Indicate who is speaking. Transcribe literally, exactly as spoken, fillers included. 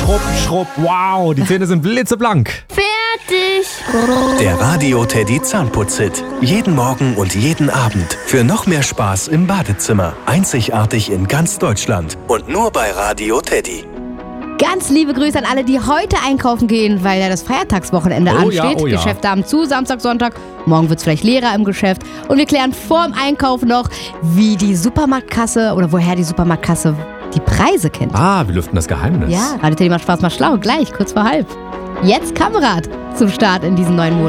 Speaker 1: schrupp, schrupp. Wow, die Zähne sind blitzeblank.
Speaker 2: Fertig.
Speaker 3: Der Radio-Teddy Zahnputz-Hit. Jeden Morgen und jeden Abend. Für noch mehr Spaß im Badezimmer. Einzigartig in ganz Deutschland. Und nur bei Radio Teddy.
Speaker 4: Ganz liebe Grüße an alle, die heute einkaufen gehen, weil ja das Feiertagswochenende
Speaker 1: Oh ja,
Speaker 4: ansteht.
Speaker 1: oh ja.
Speaker 4: Geschäfte haben zu, Samstag, Sonntag. Morgen wird es vielleicht leerer im Geschäft. Und wir klären vorm Einkauf noch, wie die Supermarktkasse oder woher die Supermarktkasse die Preise kennt.
Speaker 1: Ah, wir lüften das Geheimnis.
Speaker 4: Ja, Radio Teddy macht Spaß, macht schlau. Gleich, kurz vor halb. Jetzt Kamerad zum Start in diesen neuen Monat.